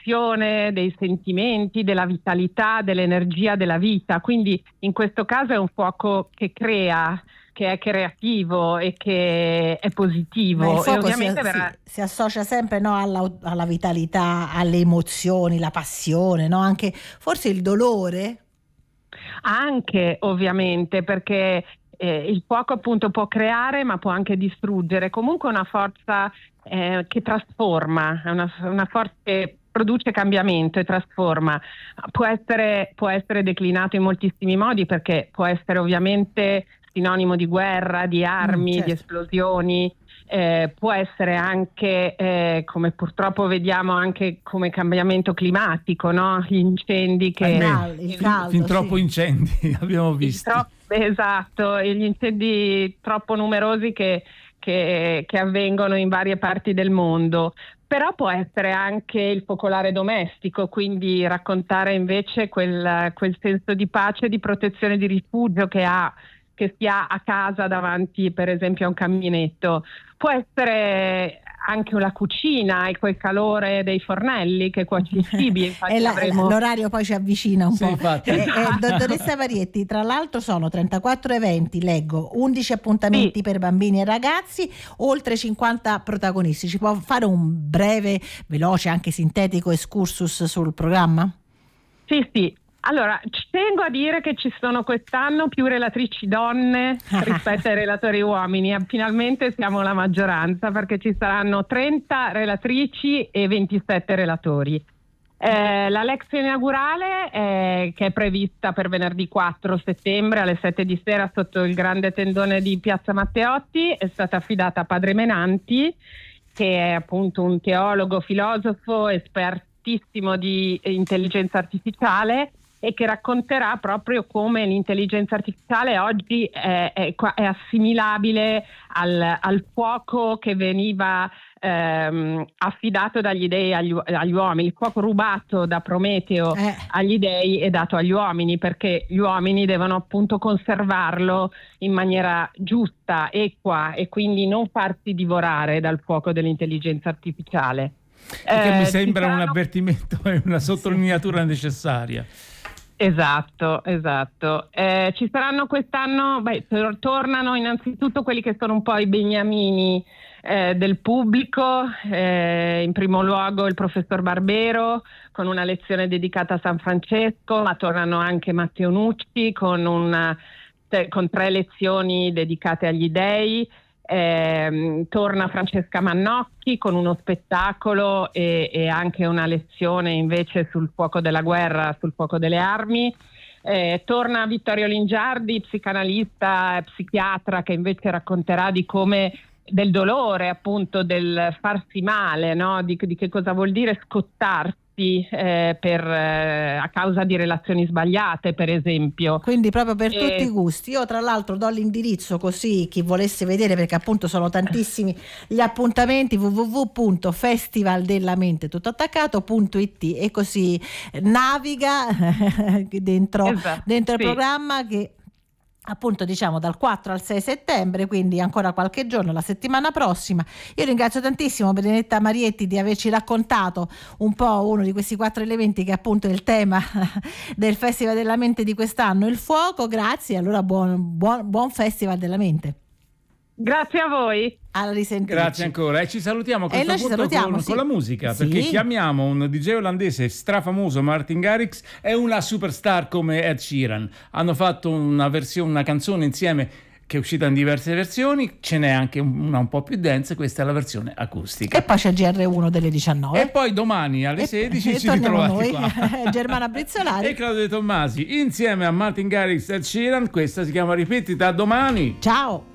passione, dei sentimenti, della vitalità, dell'energia della vita. Quindi in questo caso è un fuoco che crea, che è creativo e che è positivo. Ma il fuoco e ovviamente si associa sempre, no, alla vitalità, alle emozioni, la passione, no? Anche forse il dolore. Anche ovviamente, perché il fuoco appunto può creare ma può anche distruggere. Comunque è una forza che trasforma, è una forza che produce cambiamento e trasforma. Può essere declinato in moltissimi modi, perché può essere ovviamente sinonimo di guerra, di armi, certo. di esplosioni. Può essere anche, come purtroppo vediamo, anche come cambiamento climatico, no? Gli incendi che... il caldo, fin troppo incendi abbiamo visto. Esatto, e gli incendi troppo numerosi che avvengono in varie parti del mondo. Però può essere anche il focolare domestico, quindi raccontare invece quel senso di pace, di protezione, di rifugio che si ha a casa davanti, per esempio, a un caminetto. Può essere anche la cucina e quel calore dei fornelli che cuoce i cibi. Infatti l'orario poi ci avvicina un po'. Infatti. Dottoressa Marietti, tra l'altro sono 34 eventi, leggo, 11 appuntamenti per bambini e ragazzi, oltre 50 protagonisti. Ci può fare un breve, veloce, anche sintetico excursus sul programma? Sì. Allora, ci tengo a dire che ci sono quest'anno più relatrici donne rispetto ai relatori uomini. Finalmente siamo la maggioranza, perché ci saranno 30 relatrici e 27 relatori. La lezione inaugurale che è prevista per venerdì 4 settembre alle 7 di sera sotto il grande tendone di Piazza Matteotti è stata affidata a Padre Menanti, che è appunto un teologo, filosofo, espertissimo di intelligenza artificiale, e che racconterà proprio come l'intelligenza artificiale oggi è assimilabile al fuoco che veniva affidato dagli dei agli uomini, il fuoco rubato da Prometeo agli dei e dato agli uomini, perché gli uomini devono appunto conservarlo in maniera giusta, equa, e quindi non farsi divorare dal fuoco dell'intelligenza artificiale. Che mi sembra un avvertimento e una sottolineatura necessaria. Esatto. Ci saranno quest'anno, tornano innanzitutto quelli che sono un po' i beniamini del pubblico, in primo luogo il professor Barbero con una lezione dedicata a San Francesco, ma tornano anche Matteo Nucci con 3 lezioni dedicate agli dei. Torna Francesca Mannocchi con uno spettacolo e anche una lezione invece sul fuoco della guerra, sul fuoco delle armi. Torna Vittorio Lingiardi, psicanalista e psichiatra, che invece racconterà del dolore, appunto, del farsi male, no? Di che cosa vuol dire scottarsi a causa di relazioni sbagliate, per esempio. Quindi proprio per tutti i gusti. Io tra l'altro do l'indirizzo, così chi volesse vedere, perché appunto sono tantissimi gli appuntamenti, www.festivaldelamente.it, e così naviga dentro il programma, che appunto diciamo dal 4 al 6 settembre, quindi ancora qualche giorno, la settimana prossima. Io ringrazio tantissimo Benedetta Marietti di averci raccontato un po' uno di questi 4 elementi che è appunto il tema del Festival della Mente di quest'anno, il fuoco. Grazie, allora buon Festival della Mente. Grazie a voi. Alla risentirci. Grazie ancora, e ci salutiamo a questo punto con la musica, perché chiamiamo un DJ olandese strafamoso, Martin Garrix, e una superstar come Ed Sheeran. Hanno fatto una canzone insieme che è uscita in diverse versioni, ce n'è anche una un po' più dance, questa è la versione acustica. E poi c'è GR1 delle 19. E poi domani alle 16 ci ritrovate qua. Germana Brizzolari e Claudio De Tommasi insieme a Martin Garrix e Ed Sheeran. Questa si chiama Ripetita. Domani. Ciao.